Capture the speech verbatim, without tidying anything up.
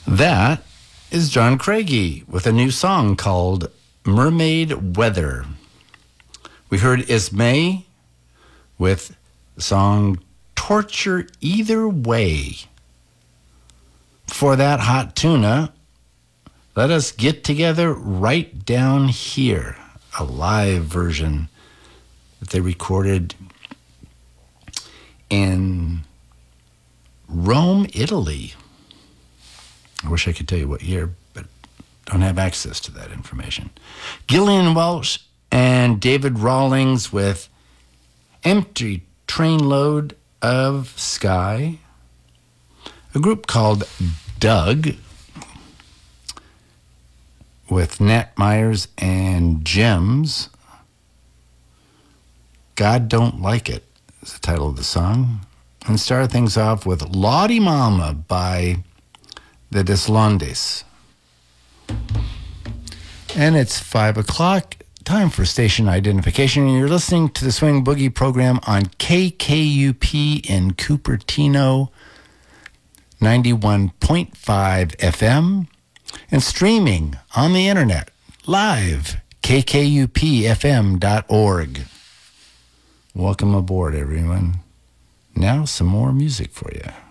That is John Craigie with a new song called Mermaid Weather. We heard Ismay with the song Torture Either Way. For that, Hot Tuna, let us get together right down here. A live version that they recorded in Rome, Italy. I wish I could tell you what year, but don't have access to that information. Gillian Welch and David Rawlings with Empty Trainload of Sky. A group called Doug with Nat Myers and Gems. God Don't Like It is the title of the song. And start things off with Lottie Mama by the Deslandes. And it's five o'clock, time for station identification. And you're listening to the Swing Boogie program on K K U P in Cupertino, ninety-one point five F M, and streaming on the internet, live, K K U P F M dot org. Welcome aboard, everyone. Now some more music for you.